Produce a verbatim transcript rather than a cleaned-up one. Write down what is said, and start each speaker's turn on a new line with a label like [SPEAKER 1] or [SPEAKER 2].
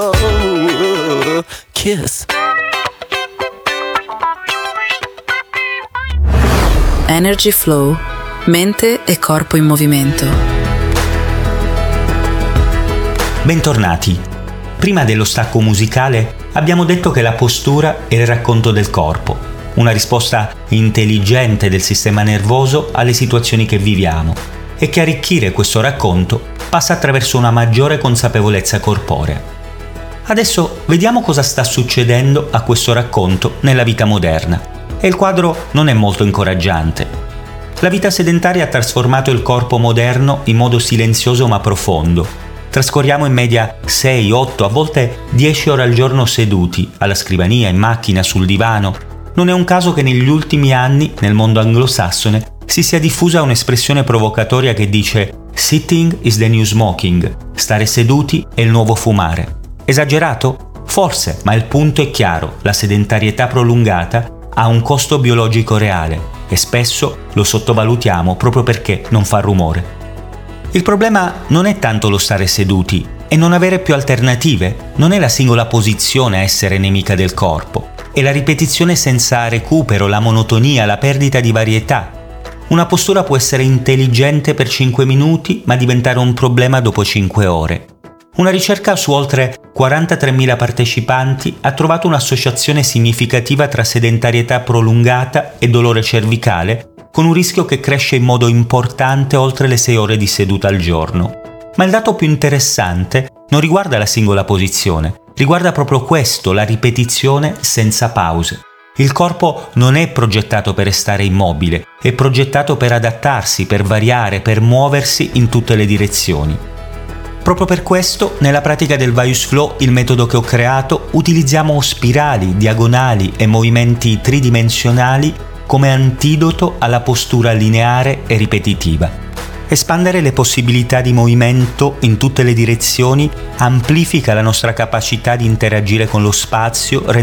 [SPEAKER 1] Oh, kiss.
[SPEAKER 2] Energy Flow, mente e corpo in movimento.
[SPEAKER 3] Bentornati. Prima dello stacco musicale abbiamo detto che la postura è il racconto del corpo, una risposta intelligente del sistema nervoso alle situazioni che viviamo, e che arricchire questo racconto passa attraverso una maggiore consapevolezza corporea. Adesso vediamo cosa sta succedendo a questo racconto nella vita moderna, e il quadro non è molto incoraggiante. La vita sedentaria ha trasformato il corpo moderno in modo silenzioso ma profondo. Trascorriamo in media sei, otto, a volte dieci ore al giorno seduti, alla scrivania, in macchina, sul divano. Non è un caso che negli ultimi anni, nel mondo anglosassone, si sia diffusa un'espressione provocatoria che dice «Sitting is the new smoking», stare seduti è il nuovo fumare. Esagerato? Forse, ma il punto è chiaro, la sedentarietà prolungata ha un costo biologico reale e spesso lo sottovalutiamo proprio perché non fa rumore. Il problema non è tanto lo stare seduti e non avere più alternative, non è la singola posizione a essere nemica del corpo, è la ripetizione senza recupero, la monotonia, la perdita di varietà. Una postura può essere intelligente per cinque minuti ma diventare un problema dopo cinque ore. Una ricerca su oltre quarantatremila partecipanti ha trovato un'associazione significativa tra sedentarietà prolungata e dolore cervicale, con un rischio che cresce in modo importante oltre le sei ore di seduta al giorno. Ma il dato più interessante non riguarda la singola posizione, riguarda proprio questo, la ripetizione senza pause. Il corpo non è progettato per restare immobile, è progettato per adattarsi, per variare, per muoversi in tutte le direzioni. Proprio per questo, nella pratica del Vaius Flow, il metodo che ho creato, utilizziamo spirali, diagonali e movimenti tridimensionali come antidoto alla postura lineare e ripetitiva. Espandere le possibilità di movimento in tutte le direzioni amplifica la nostra capacità di interagire con lo spazio,